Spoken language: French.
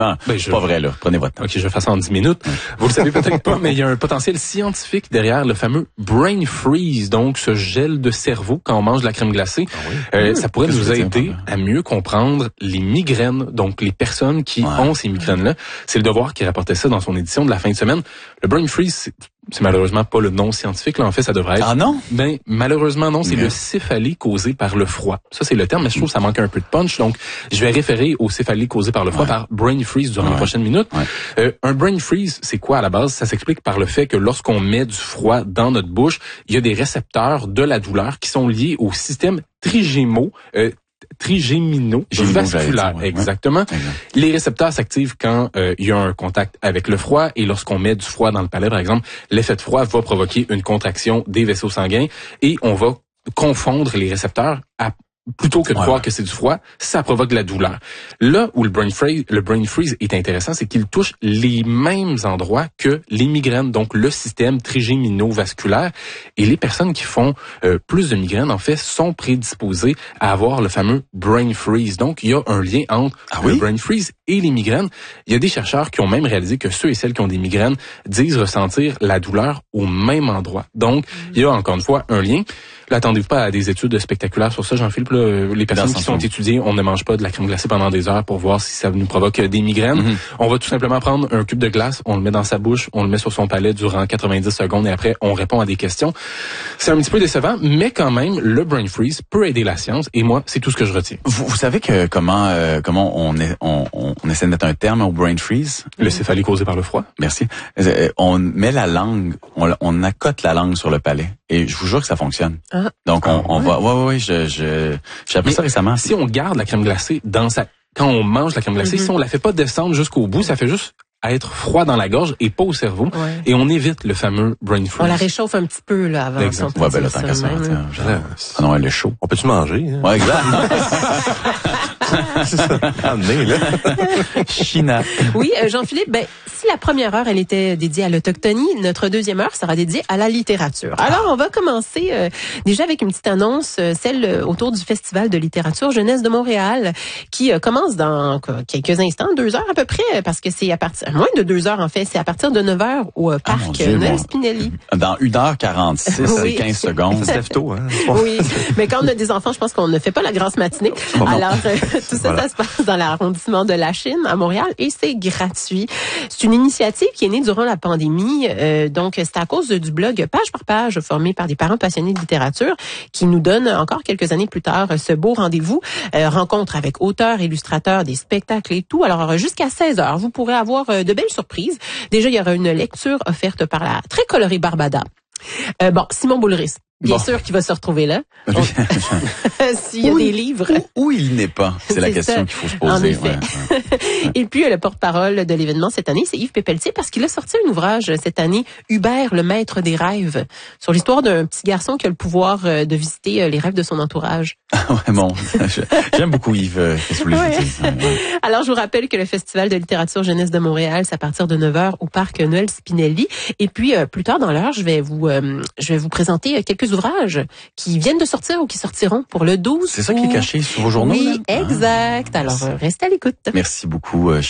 Ah, pas vrai, là. Prenez votre temps. OK, je vais faire ça en 10 minutes. Vous le savez peut-être pas, mais il y a un potentiel scientifique derrière le fameux brain freeze, donc ce gel de cerveau quand on mange de la crème glacée. Ça pourrait nous aider à mieux comprendre les migraines, donc les personnes qui ont ces migraines-là. C'est Le Devoir qui rapportait ça dans son édition de la fin de semaine. Le brain freeze, c'est malheureusement pas le nom scientifique. Là, en fait, ça devrait être... Ah non? Ben, malheureusement, non. C'est le céphalie causé par le froid. Ça, c'est le terme, mais je trouve que ça manque un peu de punch. Donc, je vais référer au céphalie causé par le froid par brain freeze durant les prochaines minutes. Un brain freeze, c'est quoi à la base? Ça s'explique par le fait que lorsqu'on met du froid dans notre bouche, il y a des récepteurs de la douleur qui sont liés au système trigémino-vasculaire. Exactement. Les récepteurs s'activent quand il y a un contact avec le froid et lorsqu'on met du froid dans le palais, par exemple, l'effet de froid va provoquer une contraction des vaisseaux sanguins et on va confondre les récepteurs plutôt que de croire que c'est du froid, ça provoque de la douleur. Là où le brain freeze est intéressant, c'est qu'il touche les mêmes endroits que les migraines, donc le système trigémino-vasculaire. Et les personnes qui font plus de migraines, en fait, sont prédisposées à avoir le fameux brain freeze. Donc, il y a un lien entre le brain freeze et les migraines. Il y a des chercheurs qui ont même réalisé que ceux et celles qui ont des migraines disent ressentir la douleur au même endroit. Donc, il y a encore une fois un lien. Là, attendez-vous pas à des études spectaculaires sur ça, Jean-Philippe. Les personnes qui sont étudiées, on ne mange pas de la crème glacée pendant des heures pour voir si ça nous provoque des migraines. On va tout simplement prendre un cube de glace, on le met dans sa bouche, on le met sur son palais durant 90 secondes et après, on répond à des questions. C'est un petit peu décevant, mais quand même, le brain freeze peut aider la science et moi, c'est tout ce que je retiens. Vous savez que comment on essaie de mettre un terme au brain freeze? Le céphalie causé par le froid. Merci. On met la langue, on accote la langue sur le palais. Et je vous jure que ça fonctionne. Donc, on va... j'ai appris ça récemment. Si on garde la crème glacée quand on mange la crème glacée, si on la fait pas descendre jusqu'au bout, ça fait juste être froid dans la gorge et pas au cerveau. Et on évite le fameux brain freeze. On la réchauffe un petit peu, là, avant. Exact. Là, tant qu'à ça. Ah non, elle est chaud. On peut-tu manger? Hein? Ouais, exact. C'est ça. Amenez, là. China. Oui, Jean-Philippe, si la première heure, elle était dédiée à l'autochtonie, notre deuxième heure sera dédiée à la littérature. Alors, on va commencer déjà avec une petite annonce, celle autour du Festival de littérature jeunesse de Montréal, qui commence dans quelques instants, 2 heures à peu près, parce que c'est à partir, moins de 2 heures en fait, c'est à partir de 9 heures au parc Noël Spinelli. Dans 1h46 et 15 secondes. Ça se lève tôt, hein? Oui, mais quand on a des enfants, je pense qu'on ne fait pas la grasse matinée. Alors, tout ça, ça se passe dans l'arrondissement de Lachine, à Montréal, et c'est gratuit. C'est une initiative qui est née durant la pandémie. Donc, c'est à cause du blog Page par Page, formé par des parents passionnés de littérature, qui nous donne encore quelques années plus tard ce beau rendez-vous. Rencontre avec auteurs, illustrateurs, des spectacles et tout. Alors, jusqu'à 16 heures, vous pourrez avoir de belles surprises. Déjà, il y aura une lecture offerte par la très colorée Barbada. Simon Boulris. Bien sûr qu'il va se retrouver là. S'il y a des livres. Où il n'est pas, c'est la question qu'il faut se poser. En effet. Et puis, le porte-parole de l'événement cette année, c'est Yves Pépeltier, parce qu'il a sorti un ouvrage cette année, Hubert, le maître des rêves, sur l'histoire d'un petit garçon qui a le pouvoir de visiter les rêves de son entourage. J'aime beaucoup Yves. Alors, je vous rappelle que le Festival de littérature jeunesse de Montréal, c'est à partir de 9h au parc Noël Spinelli. Et puis, plus tard dans l'heure, je vais vous présenter quelques ouvrages qui viennent de sortir ou qui sortiront pour le 12. C'est ça qui est caché sur vos journaux? Oui, exact. Alors, restez à l'écoute. Merci beaucoup,